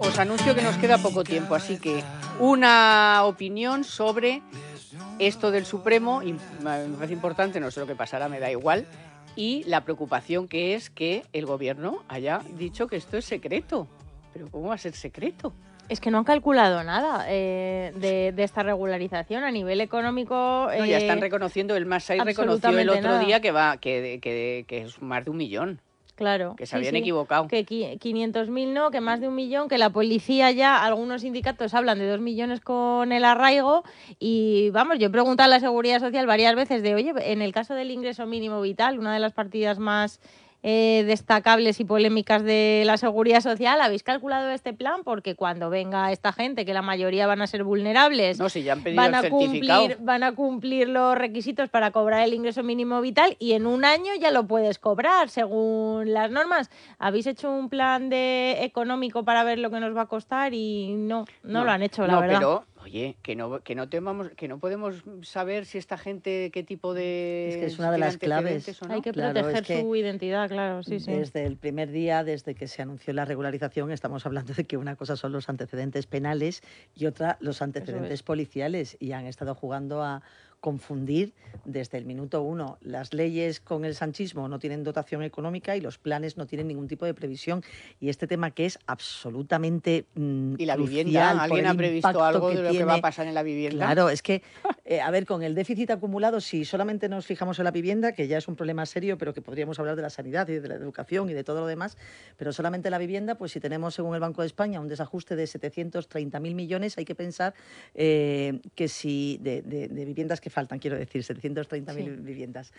os anuncio que nos queda poco tiempo, así que una opinión sobre esto del Supremo, y me parece importante, no sé lo que pasará, me da igual, y la preocupación que es que el gobierno haya dicho que esto es secreto. ¿Pero cómo va a ser secreto? Es que no han calculado nada de esta regularización a nivel económico. No, ya están reconociendo, el Masai reconoció el otro día que es más de 1 millón. Claro. Que se habían equivocado. Que 500.000 no, que más de 1 millón, que la policía ya, algunos sindicatos hablan de 2 millones con el arraigo. Y vamos, yo he preguntado a la Seguridad Social varias veces de, oye, en el caso del ingreso mínimo vital, una de las partidas más destacables y polémicas de la Seguridad Social, ¿habéis calculado este plan? Porque cuando venga esta gente, que la mayoría van a ser vulnerables, no, si ya han pedido el certificado, van a cumplir los requisitos para cobrar el ingreso mínimo vital y en un año ya lo puedes cobrar según las normas. ¿Habéis hecho un plan económico para ver lo que nos va a costar? Y no lo han hecho, la verdad. Pero oye, que no podemos saber si esta gente qué tipo de... Es que es una de las claves. ¿O no? Hay que proteger su identidad, claro, sí. Desde el primer día, desde que se anunció la regularización, estamos hablando de que una cosa son los antecedentes penales y otra los antecedentes policiales, y han estado jugando a confundir desde el minuto uno. Las leyes con el sanchismo no tienen dotación económica y los planes no tienen ningún tipo de previsión. Y este tema que es absolutamente ¿Y la vivienda? ¿Alguien ha previsto algo de lo que va a pasar en la vivienda? Claro, es que, a ver, con el déficit acumulado, si solamente nos fijamos en la vivienda, que ya es un problema serio, pero que podríamos hablar de la sanidad y de la educación y de todo lo demás, pero solamente la vivienda, pues si tenemos, según el Banco de España, un desajuste de 730.000 millones, hay que pensar que si de viviendas que faltan, quiero decir, 730.000 viviendas.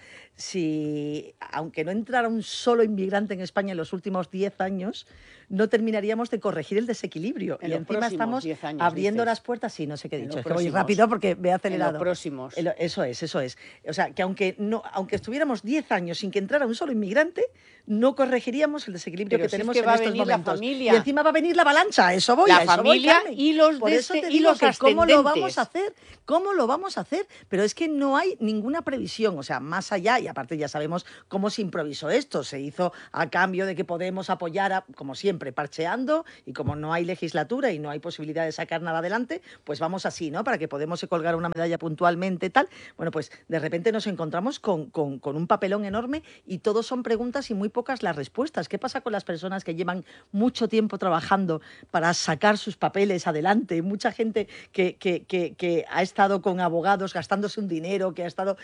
Si, aunque no entrara un solo inmigrante en España en los últimos 10 años, no terminaríamos de corregir el desequilibrio. Y encima estamos abriendo las puertas, sí, no sé qué he dicho, es que voy rápido porque me he acelerado. En los próximos. Eso es. O sea, que aunque estuviéramos 10 años sin que entrara un solo inmigrante, no corregiríamos el desequilibrio que tenemos en estos momentos. La familia. Y encima va a venir la avalancha, a eso voy. La familia y los ascendentes. ¿Cómo lo vamos a hacer? ¿Cómo lo vamos a hacer? Pero es que no hay ninguna previsión, o sea, más allá, y aparte ya sabemos cómo se improvisó esto, se hizo a cambio de que Podemos apoyara, como siempre, parcheando, y como no hay legislatura y no hay posibilidad de sacar nada adelante, pues vamos así, ¿no? Para que Podemos se colgara una medalla puntualmente, tal. Bueno, pues de repente nos encontramos con un papelón enorme y todo son preguntas y muy pocas las respuestas. ¿Qué pasa con las personas que llevan mucho tiempo trabajando para sacar sus papeles adelante? Mucha gente que ha estado con abogados gastándose un dinero, que ha estado...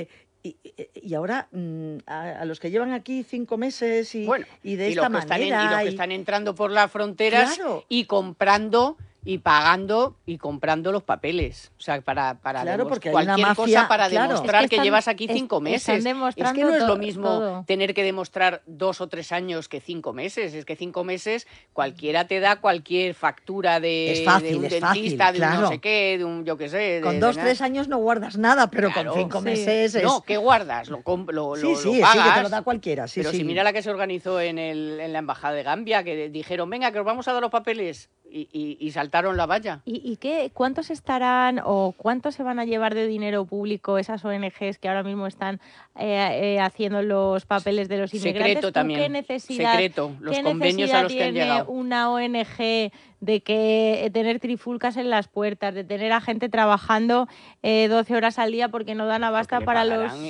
y ahora a los que llevan aquí 5 meses y de esta manera... Y los que están entrando por las fronteras, claro, y comprando... y pagando y comprando los papeles, o sea, para porque cualquier cosa para demostrar que llevas aquí 5 meses. Es que no es lo mismo tener que demostrar 2 o 3 años que 5 meses. Es que 5 meses cualquiera te da cualquier factura de un dentista, de un no sé qué, de un yo qué sé. Con 2 o 3 años no guardas nada, pero con 5 meses es... No, ¿qué guardas? Lo pagas. Sí, que te lo da cualquiera. Pero si mira la que se organizó en la Embajada de Gambia, que dijeron, venga, que os vamos a dar los papeles. Y saltaron la valla. ¿Y cuántos estarán o cuánto se van a llevar de dinero público esas ONGs que ahora mismo están haciendo los papeles de los inmigrantes? Secreto también. ¿Qué necesidad, los convenios a los que han llegado. Una ONG de que tener trifulcas en las puertas, de tener a gente trabajando 12 horas al día porque no dan abasto para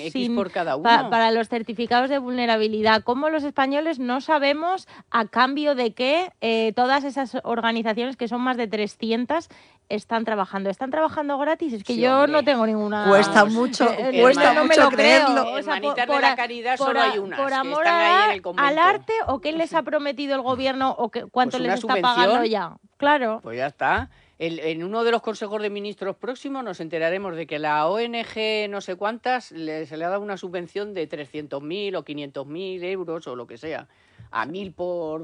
los certificados de vulnerabilidad? ¿Cómo los españoles no sabemos a cambio de qué todas esas organizaciones, que son más de 300, están trabajando? ¿Están trabajando gratis? Es que yo no tengo ninguna... Cuesta mucho, no me lo creerlo. O sea, de la caridad solo hay unas, por amor que están ahí en el convento. al arte, ¿o qué les ha prometido el gobierno o cuánto les está pagando ya? Claro. Pues ya está. En uno de los consejos de ministros próximos nos enteraremos de que la ONG no sé cuántas se le ha dado una subvención de 300.000 o 500.000 euros o lo que sea. A 1.000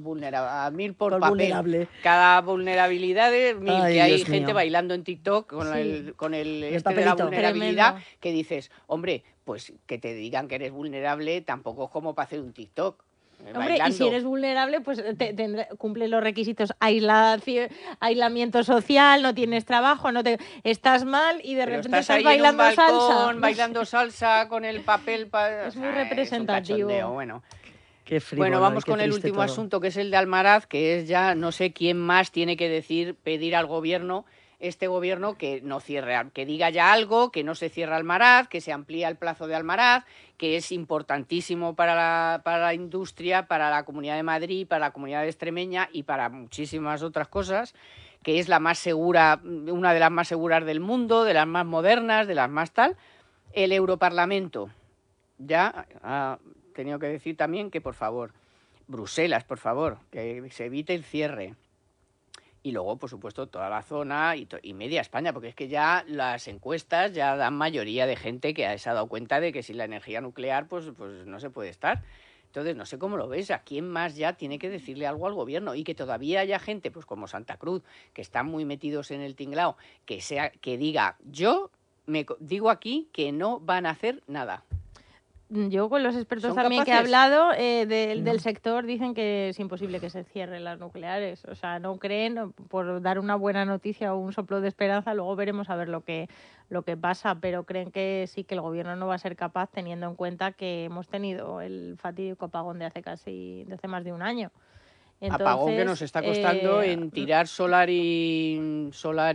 por papel. Vulnerable. Cada vulnerabilidad es 1.000. Ay, que hay Dios gente mío. bailando en TikTok con el de la vulnerabilidad. Tremendo. Que dices, hombre, pues que te digan que eres vulnerable tampoco es como para hacer un TikTok. Hombre, bailando. Y si eres vulnerable, pues cumple los requisitos, aislamiento social, no tienes trabajo, estás mal y de repente estás bailando en un balcón, salsa. Bailando salsa con el papel es muy representativo. Bueno, Qué frívolo, bueno, vamos con el triste último todo. asunto, que es el de Almaraz, que es ya no sé quién más tiene que pedir al gobierno, este gobierno, que no cierre, que diga ya algo, que no se cierra Almaraz, que se amplía el plazo de Almaraz, que es importantísimo para la industria, para la Comunidad de Madrid, para la Comunidad Extremeña y para muchísimas otras cosas, que es la más segura, una de las más seguras del mundo, de las más modernas, de las más tal. El Europarlamento ya ha tenido que decir también que, por favor, Bruselas, por favor, que se evite el cierre. Y luego, por supuesto, toda la zona y media España, porque es que ya las encuestas ya dan mayoría de gente que se ha dado cuenta de que sin la energía nuclear pues no se puede estar. Entonces, no sé cómo lo ves, ¿a quién más ya tiene que decirle algo al gobierno? Y que todavía haya gente, pues como Santa Cruz, que están muy metidos en el tinglao, que diga, yo me digo aquí que no van a hacer nada. Yo con los expertos también que he hablado del sector dicen que es imposible que se cierren las nucleares. O sea, no creen, por dar una buena noticia o un soplo de esperanza, luego veremos a ver lo que pasa, pero creen que sí, que el gobierno no va a ser capaz, teniendo en cuenta que hemos tenido el fatídico apagón de hace más de un año. Entonces, apagón que nos está costando en tirar solar y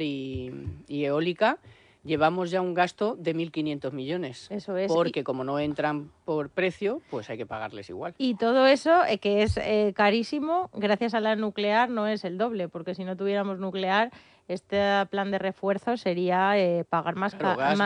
eólica. Llevamos ya un gasto de 1.500 millones. Eso es. Porque como no entran por precio, pues hay que pagarles igual. Y todo eso, que es carísimo, gracias a la nuclear no es el doble, porque si no tuviéramos nuclear, este plan de refuerzo sería pagar más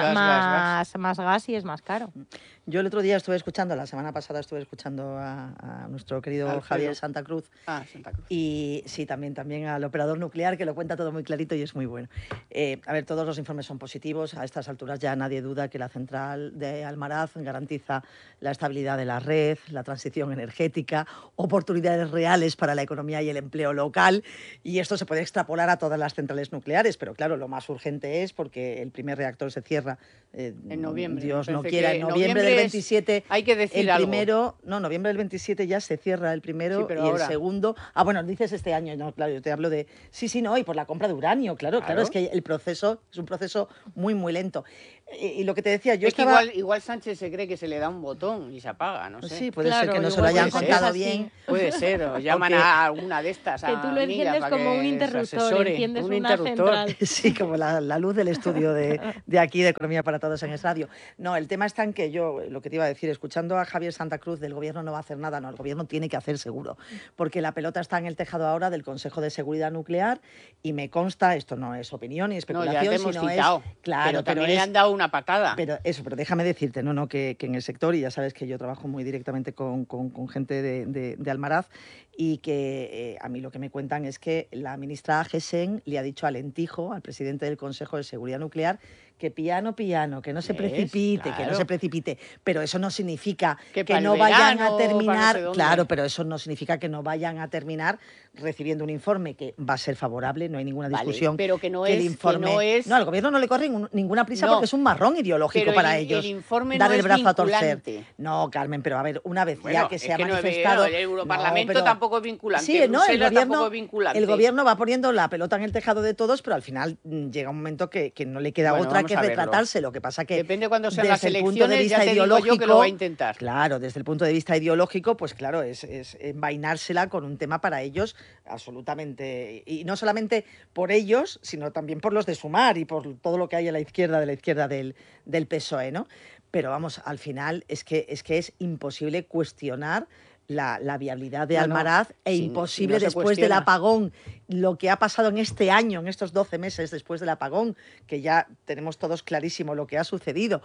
gas y es más caro. Yo el otro día la semana pasada estuve escuchando a nuestro querido Alfredo. Javier Santa Cruz. Santa Cruz. Y sí, también al operador nuclear, que lo cuenta todo muy clarito y es muy bueno. A ver, todos los informes son positivos. A estas alturas ya nadie duda que la central de Almaraz garantiza la estabilidad de la red, la transición energética, oportunidades reales para la economía y el empleo local. Y esto se puede extrapolar a todas las centrales nucleares, pero claro, lo más urgente es porque el primer reactor se cierra en noviembre. Dios no quiera, en noviembre del 27. Hay que decir el primero, noviembre del 27 ya se cierra el primero, sí, y ahora. el segundo. Bueno, dices este año, no, claro, yo te hablo de. Sí, y por la compra de uranio, claro, es que el proceso es un proceso muy, muy lento. Y lo que te decía, yo estaba. Igual Sánchez se cree que se le da un botón y se apaga, no sé. Sí, puede ser que no se lo hayan contado bien. Puede ser, o llaman a alguna de estas. Que tú lo entiendes como un interruptor, entiendes una central. Sí, como la luz del estudio de aquí, de Economía para Todos en el radio. No, el tema está en que yo, lo que te iba a decir, escuchando a Javier Santa Cruz, del gobierno no va a hacer nada, no, el gobierno tiene que hacer seguro, porque la pelota está en el tejado ahora del Consejo de Seguridad Nuclear y me consta, esto no es opinión ni especulación, ya te hemos citado, pero también le han dado una patada. Pero déjame decirte, que en el sector, y ya sabes que yo trabajo muy directamente con gente de Almaraz, y que a mí lo que me cuentan es que la ministra Agesen le ha dicho a Lentijo, al presidente del Consejo de Seguridad Nuclear, que piano, que no se precipite, claro. Que no se precipite. Pero eso no significa que no vayan a terminar, claro, pero eso no significa que no vayan a terminar recibiendo un informe que va a ser favorable, no hay ninguna discusión. Vale, pero que no es, el informe, no, al gobierno no le corre ninguna prisa porque es un marrón ideológico para ellos. El informe dar no el brazo vinculante. A torcer. No, Carmen, pero a ver, una vez ya que se ha manifestado. El Europarlamento tampoco es vinculante. Sí, el gobierno tampoco es vinculante. El gobierno va poniendo la pelota en el tejado de todos, pero al final llega un momento que no le queda otra que retratarse. Lo que pasa que depende cuando sean las elecciones, punto de vista ya te digo yo que lo va a intentar. Claro, desde el punto de vista ideológico, pues claro, es envainársela con un tema para ellos absolutamente, y no solamente por ellos, sino también por los de Sumar y por todo lo que hay a la izquierda, de la izquierda del PSOE, ¿no? Pero vamos, al final es que es imposible cuestionar la viabilidad de Almaraz imposible si no después del apagón, lo que ha pasado en este año, en estos 12 meses después del apagón, que ya tenemos todos clarísimo lo que ha sucedido.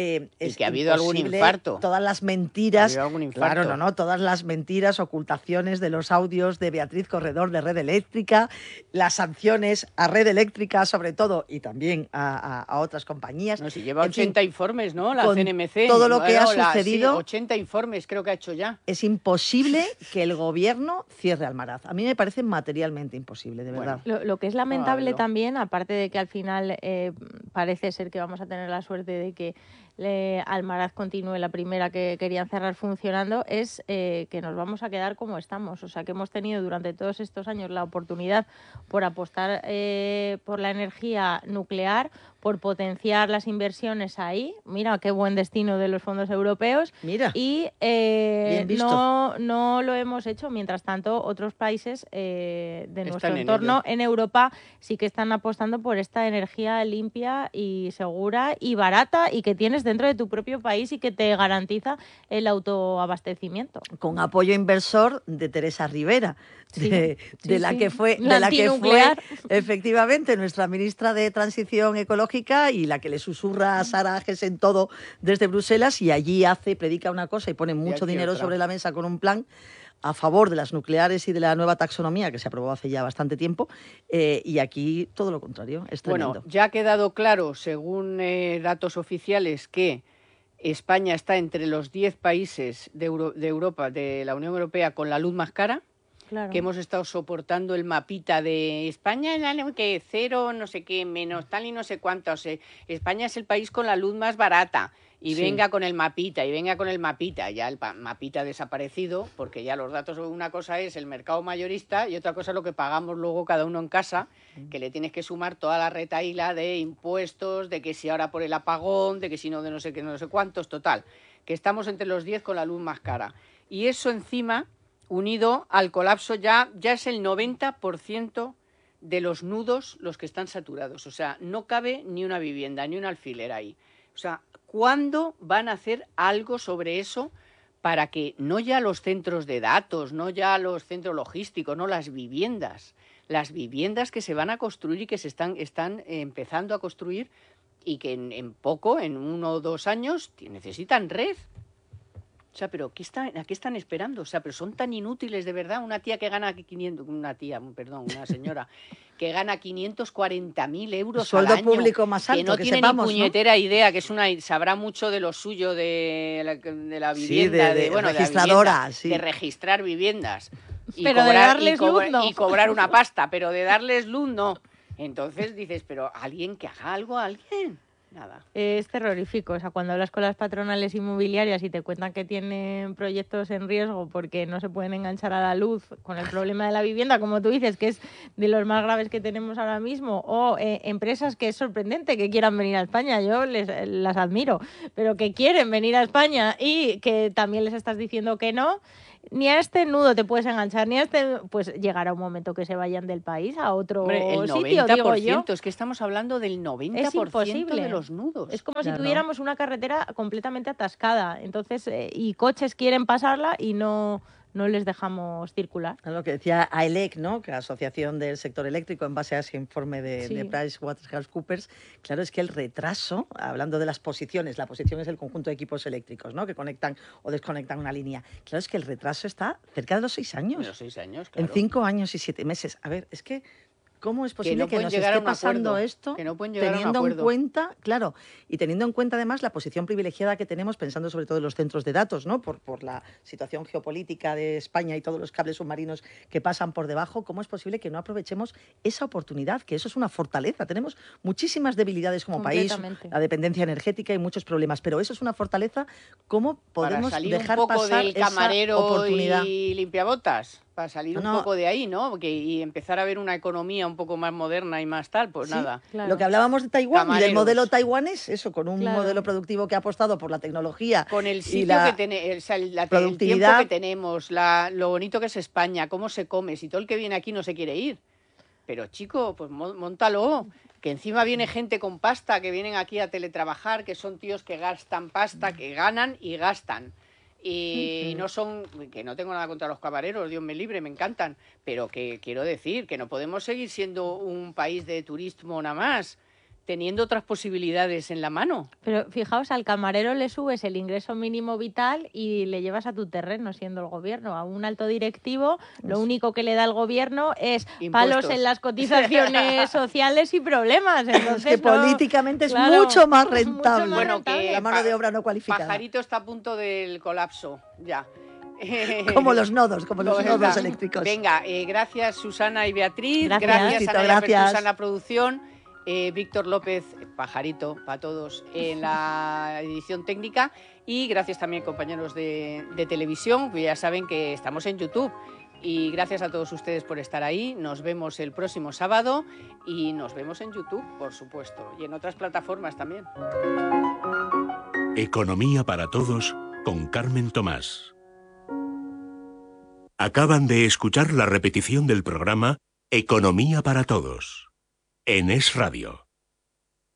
Es que ha habido algún infarto. Todas las mentiras, claro, todas las mentiras, ocultaciones de los audios de Beatriz Corredor de Red Eléctrica, las sanciones a Red Eléctrica sobre todo y también a otras compañías. No, si lleva 80 informes, ¿no? La CNMC. Todo lo que ha sucedido. 80 informes creo que ha hecho ya. Es imposible que el gobierno cierre Almaraz. A mí me parece materialmente imposible, de verdad. Lo que es lamentable también, aparte de que al final parece ser que vamos a tener la suerte de que Almaraz continúe, la primera que querían cerrar funcionando, es que nos vamos a quedar como estamos. O sea, que hemos tenido durante todos estos años la oportunidad por apostar por la energía nuclear, por potenciar las inversiones ahí. Mira qué buen destino de los fondos europeos. Mira, y no lo hemos hecho. Mientras tanto, otros países de nuestro entorno en Europa sí que están apostando por esta energía limpia y segura y barata y que tienes dentro de tu propio país y que te garantiza el autoabastecimiento. Con apoyo inversor de Teresa Rivera, de la que fue efectivamente nuestra ministra de Transición Ecológica y la que le susurra a Sara Ages en todo desde Bruselas, y allí predica una cosa y pone mucho dinero sobre la mesa con un plan a favor de las nucleares y de la nueva taxonomía que se aprobó hace ya bastante tiempo, y aquí todo lo contrario, es tremendo. Bueno, ya ha quedado claro, según datos oficiales, que España está entre los 10 países de Europa, de la Unión Europea, con la luz más cara. Claro. Que hemos estado soportando el mapita de España, que cero, no sé qué, menos tal y no sé cuánto. O sea, España es el país con la luz más barata. Y venga con el mapita, Ya el mapita ha desaparecido, porque ya los datos, una cosa es el mercado mayorista y otra cosa es lo que pagamos luego cada uno en casa, que le tienes que sumar toda la retahíla de impuestos, de que si ahora por el apagón, de que si no, de no sé qué, no sé cuántos, total. Que estamos entre los 10 con la luz más cara. Y eso encima, unido al colapso, ya es el 90% de los nudos los que están saturados. O sea, no cabe ni una vivienda, ni un alfiler ahí. O sea, ¿cuándo van a hacer algo sobre eso para que no ya los centros de datos, no ya los centros logísticos, no las viviendas que se van a construir y que se están empezando a construir y que en 1 o 2 años necesitan red? O sea, pero ¿a qué están esperando? O sea, pero son tan inútiles de verdad. Una señora que gana 540.000 euros sueldo al año, público más alto, que no tiene sepamos, ni puñetera idea, que sabrá mucho de lo suyo de la vivienda, de registradora, de registrar viviendas. Pero de darles luz no. Y cobrar una pasta, pero de darles luz no. Entonces dices, pero alguien que haga algo a alguien. Nada. Es terrorífico, o sea, cuando hablas con las patronales inmobiliarias y te cuentan que tienen proyectos en riesgo porque no se pueden enganchar a la luz con el problema de la vivienda, como tú dices, que es de los más graves que tenemos ahora mismo, o empresas que es sorprendente que quieran venir a España, yo las admiro, pero que quieren venir a España y que también les estás diciendo que no, ni a este nudo te puedes enganchar, ni a pues llegará un momento que se vayan del país a otro sitio, digo yo. Es que estamos hablando del 90% de los nudos. Es como si tuviéramos una carretera completamente atascada, entonces y coches quieren pasarla y no les dejamos circular. Lo que decía AELEC, ¿no? Que es la Asociación del Sector Eléctrico, en base a ese informe de PricewaterhouseCoopers, claro, es que el retraso, hablando de las posiciones, la posición es el conjunto de equipos eléctricos, ¿no? Que conectan o desconectan una línea. Claro, es que el retraso está cerca de los 6 años. De los 6 años, claro. En 5 años y 7 meses. A ver, es que ¿cómo es posible que nos esté pasando esto teniendo en cuenta, claro, y teniendo en cuenta además la posición privilegiada que tenemos, pensando sobre todo en los centros de datos, ¿no? Por la situación geopolítica de España y todos los cables submarinos que pasan por debajo? ¿Cómo es posible que no aprovechemos esa oportunidad? Que eso es una fortaleza. Tenemos muchísimas debilidades como país, la dependencia energética y muchos problemas, pero eso es una fortaleza. ¿Cómo podemos dejar pasar del camarero esa oportunidad? Y limpiabotas? Para salir un poco de ahí, ¿no? Y empezar a ver una economía un poco más moderna y más tal, pues nada. Claro. Lo que hablábamos de Taiwán y del modelo taiwanés, eso, con un modelo productivo que ha apostado por la tecnología. Con el sitio que tenemos, el tiempo que tenemos, lo bonito que es España, cómo se come, si todo el que viene aquí no se quiere ir. Pero chico, pues móntalo. Que encima viene gente con pasta, que vienen aquí a teletrabajar, que son tíos que gastan pasta, que ganan y gastan. Y no son, que no tengo nada contra los camareros, Dios me libre, me encantan, pero que quiero decir que no podemos seguir siendo un país de turismo nada más, teniendo otras posibilidades en la mano. Pero fijaos, al camarero le subes el ingreso mínimo vital y le llevas a tu terreno, siendo el gobierno. A un alto directivo, lo único que le da el gobierno es impuestos, palos en las cotizaciones sociales y problemas. Entonces, es que políticamente es mucho más rentable. Bueno, que la mano de obra no cualificada. Pajarito está a punto del colapso, ya. Como los nodos eléctricos. Venga, gracias Susana y Beatriz. Gracias a la Susana Producción. Víctor López, pajarito para todos en la edición técnica, y gracias también, compañeros de televisión, que ya saben que estamos en YouTube. Y gracias a todos ustedes por estar ahí. Nos vemos el próximo sábado y nos vemos en YouTube, por supuesto, y en otras plataformas también. Economía para Todos con Carmen Tomás. Acaban de escuchar la repetición del programa Economía para Todos en Es Radio.